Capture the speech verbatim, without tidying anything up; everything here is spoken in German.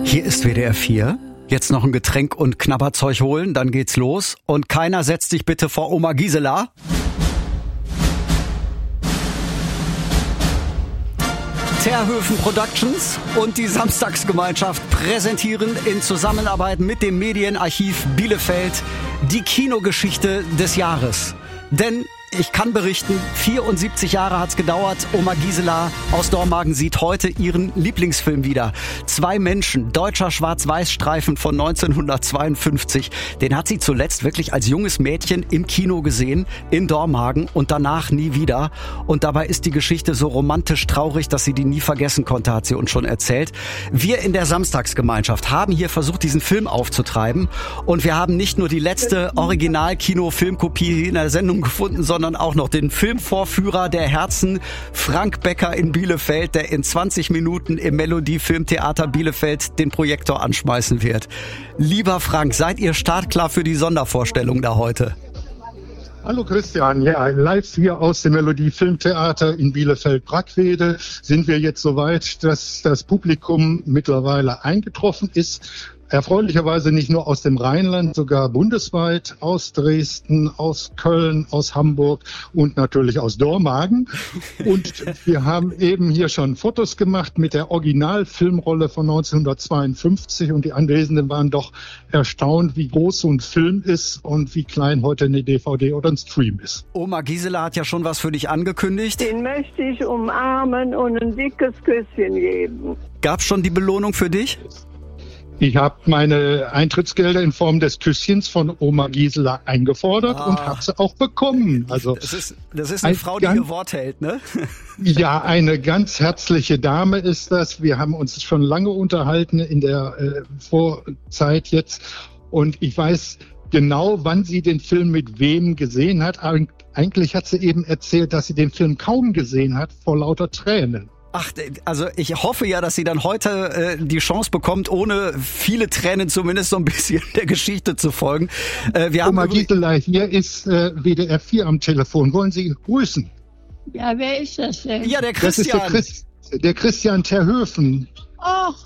Hier ist W D R vier. Jetzt noch ein Getränk und Knabberzeug holen, dann geht's los. Und keiner setzt dich bitte vor Oma Gisela. Terhöfen Productions und die Samstagsgemeinschaft präsentieren in Zusammenarbeit mit dem Medienarchiv Bielefeld die Kinogeschichte des Jahres. Denn ich kann berichten, vierundsiebzig Jahre hat's gedauert. Oma Gisela aus Dormagen sieht heute ihren Lieblingsfilm wieder. Zwei Menschen, deutscher Schwarz-Weiß-Streifen von neunzehnhundertzweiundfünfzig. Den hat sie zuletzt wirklich als junges Mädchen im Kino gesehen, in Dormagen und danach nie wieder. Und dabei ist die Geschichte so romantisch traurig, dass sie die nie vergessen konnte, hat sie uns schon erzählt. Wir in der Samstagsgemeinschaft haben hier versucht, diesen Film aufzutreiben. Und wir haben nicht nur die letzte Original-Kino-Filmkopie in der Sendung gefunden, sondern sondern auch noch den Filmvorführer der Herzen, Frank Becker in Bielefeld, der in zwanzig Minuten im Melodie Filmtheater Bielefeld den Projektor anschmeißen wird. Lieber Frank, seid ihr startklar für die Sondervorstellung da heute? Hallo Christian, ja, live hier aus dem Melodie Filmtheater in Bielefeld-Brackwede sind wir jetzt soweit, dass das Publikum mittlerweile eingetroffen ist. Erfreulicherweise nicht nur aus dem Rheinland, sogar bundesweit, aus Dresden, aus Köln, aus Hamburg und natürlich aus Dormagen. Und wir haben eben hier schon Fotos gemacht mit der Originalfilmrolle von neunzehnhundertzweiundfünfzig und die Anwesenden waren doch erstaunt, wie groß so ein Film ist und wie klein heute eine D V D oder ein Stream ist. Oma Gisela hat ja schon was für dich angekündigt. Den möchte ich umarmen und ein dickes Küsschen geben. Gab's schon die Belohnung für dich? Ich habe meine Eintrittsgelder in Form des Küsschens von Oma Gisela eingefordert ah. und habe sie auch bekommen. Also das ist, das ist eine ein Frau, die ihr Wort hält, ne? Ja, eine ganz herzliche Dame ist das. Wir haben uns schon lange unterhalten in der äh, Vorzeit jetzt. Und ich weiß genau, wann sie den Film mit wem gesehen hat. Aber eigentlich hat sie eben erzählt, dass sie den Film kaum gesehen hat, vor lauter Tränen. Ach, also ich hoffe ja, dass sie dann heute äh, die Chance bekommt, ohne viele Tränen zumindest so ein bisschen der Geschichte zu folgen. Äh, wir Oma Gisela, hier ist äh, W D R vier am Telefon. Wollen Sie grüßen? Ja, wer ist das denn? Ja, der Christian. Das ist der, Christ, der Christian Terhöfen. Ach,